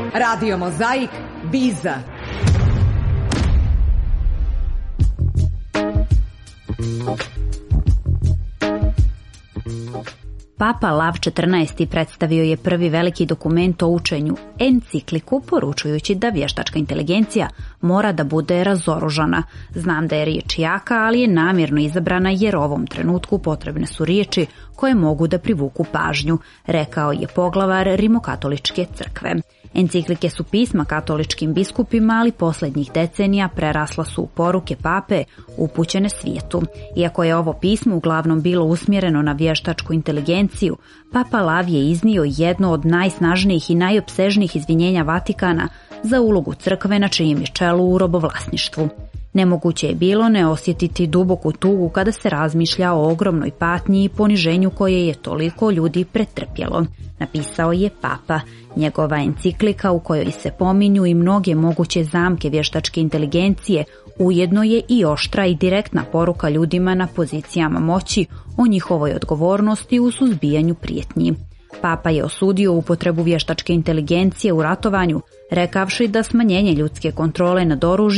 Radio Mozaik, Biza. Papa Lav XIV. Predstavio je prvi veliki dokument o učenju, encikliku, poručujući da vještačka inteligencija mora da bude razoružana. Znam da je riječ jaka, ali je namjerno izabrana jer u ovom trenutku potrebne su riječi koje mogu da privuku pažnju, rekao je poglavar Rimokatoličke crkve. Enciklike su pisma katoličkim biskupima, ali posljednjih decenija prerasla su u poruke pape upućene svijetu. Iako je ovo pismo uglavnom bilo usmjereno na vještačku inteligenciju, Papa Lav je iznio jedno od najsnažnijih i najopsežnijih izvinjenja Vatikana za ulogu crkve na čijem je čelu u robovlasništvu. Nemoguće je bilo ne osjetiti duboku tugu kada se razmišlja o ogromnoj patnji i poniženju koje je toliko ljudi pretrpjelo, napisao je Papa. Njegova enciklika u kojoj se pominju i mnoge moguće zamke vještačke inteligencije ujedno je i oštra i direktna poruka ljudima na pozicijama moći o njihovoj odgovornosti u suzbijanju prijetnji. Papa je osudio upotrebu vještačke inteligencije u ratovanju, rekavši da smanjenje ljudske kontrole nad oružjem